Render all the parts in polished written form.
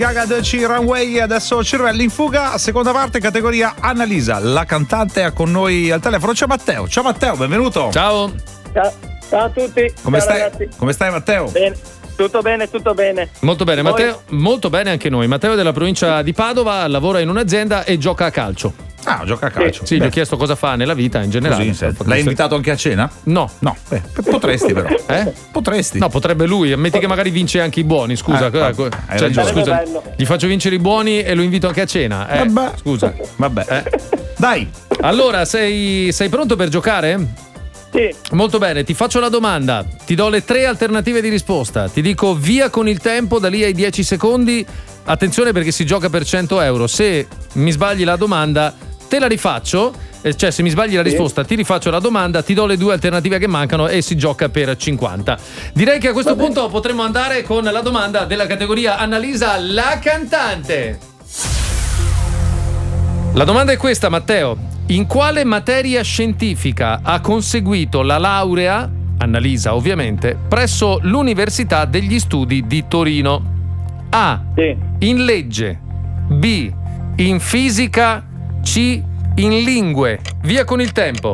Gaga Deci Runway, adesso Cervelli in fuga, seconda parte, categoria Annalisa. La cantante è con noi al telefono. Ciao Matteo, benvenuto. Ciao Ciao a tutti. Come Ciao, stai? ragazzi. Come stai Matteo? Bene. Tutto bene. Molto bene, Voi? Matteo, molto bene anche noi. Matteo è della provincia di Padova, lavora in un'azienda e gioca a calcio. Ah, gioca a calcio. Sì, gli ho chiesto cosa fa nella vita in generale. Così, l'hai invitato anche a cena? No. Potresti però. Potresti. No, potrebbe lui. Ammetti che magari vince anche i buoni. Scusa, hai ragione. scusa, gli faccio vincere i buoni e lo invito anche a cena. Vabbè. Scusa. Vabbè. Dai. Allora, sei pronto per giocare? Sì. Molto bene, ti faccio la domanda, ti do le 3 alternative di risposta, ti dico via con il tempo da lì ai 10 secondi, attenzione perché si gioca per 100 euro, se mi sbagli la domanda te la rifaccio, cioè se mi sbagli la risposta ti rifaccio la domanda, ti do le 2 alternative che mancano e si gioca per 50. Direi che a questo punto potremmo andare con la domanda della categoria Annalisa, la cantante. La domanda è questa, Matteo. In quale materia scientifica ha conseguito la laurea, Annalisa ovviamente, presso l'Università degli Studi di Torino? A. Sì. In legge. B. In fisica. C. In lingue. Via con il tempo.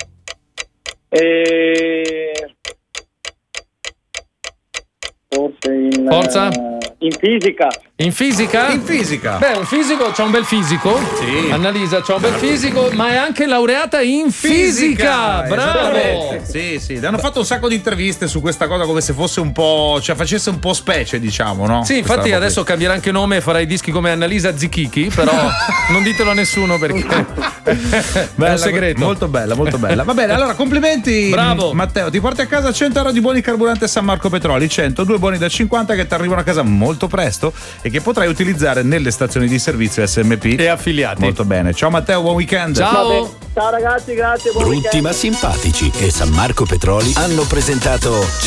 Forza? In fisica. In fisica? In fisica. Beh, un fisico, c'ha un bel fisico. Sì. Annalisa c'ha un bel fisico, ma è anche laureata in fisica. Bravo. Sì. Le hanno fatto un sacco di interviste su questa cosa come se fosse un po', cioè facesse un po' specie, diciamo, no? Sì, infatti adesso cambierà anche nome e farai dischi come Annalisa Zichichi, però non ditelo a nessuno perché è un segreto. Molto bella. Va bene, allora complimenti. Bravo. Matteo, ti porti a casa 100 euro di buoni carburante San Marco Petroli, 102 buoni da 50 che ti arrivano a casa molto presto e che potrai utilizzare nelle stazioni di servizio SMP e affiliati. Molto bene. Ciao Matteo, buon weekend. Ciao. Ciao ragazzi, grazie. Buon Brutti weekend. ma simpatici e San Marco Petroli hanno presentato